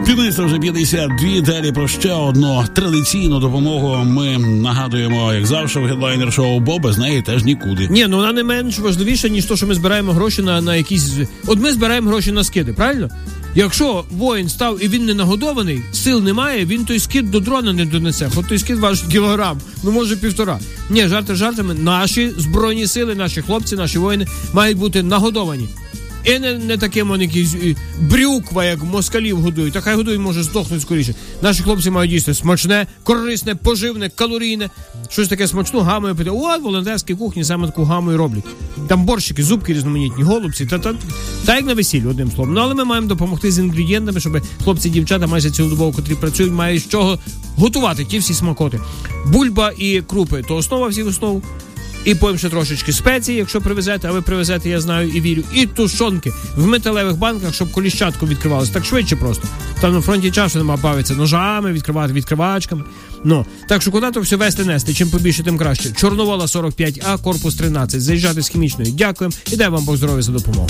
Підниця вже 52. Далі про ще одну традиційну допомогу ми нагадуємо, як завжди, в гедлайнер-шоу, бо без неї теж нікуди. Ні, ну вона не менш важливіша, ніж то, що ми збираємо гроші на якісь... От ми збираємо гроші на скиди, правильно? Якщо воїн став і він не нагодований, сил немає, він той скид до дрона не донесе. От той скид важить кілограм, ну може 1,5. Ні, жарти жартами, наші збройні сили, наші хлопці, наші воїни мають бути нагодовані. І не таким вони якісь брюква, як москалів годують. Та хай годують, може здохнуть скоріше. Наші хлопці мають їсти смачне, корисне, поживне, калорійне. Щось таке смачне, гамою пити. О, волонтерські кухні саме таку гамою роблять. Там борщики, зубки різноманітні, голубці. Та як на весіллі, одним словом. Ну, але ми маємо допомогти з інгредієнтами, щоб хлопці і дівчата майже цілодобово, котрі працюють, мають з чого готувати ті всі смакоти. Бульба і крупи – то основа всіх основ. І потім ще трошечки спецій, якщо привезете, а ви привезете, я знаю і вірю. І тушонки в металевих банках, щоб коліщатку відкривалося. Так швидше просто. Там на фронті часу нема, бавиться ножами, відкривати відкривачками. Ну, так що куди то все вести нести, чим побільше, тим краще. Чорновола 45А, корпус 13. Заїжджати з Хімічної. Дякуємо і дай вам Бог здоров'я за допомогу.